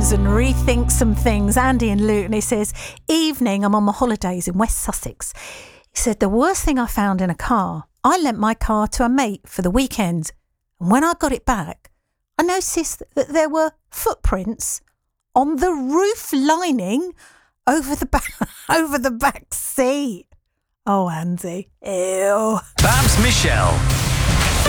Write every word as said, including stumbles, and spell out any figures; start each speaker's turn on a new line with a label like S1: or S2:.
S1: pause and rethink some things. Andy in Luton, he says, evening, I'm on my holidays in West Sussex. He said, the worst thing I found in a car, I lent my car to a mate for the weekend. And when I got it back, I noticed that there were footprints on the roof lining over the back, over the back seat. Oh, Andy. Ew.
S2: Babs Michelle.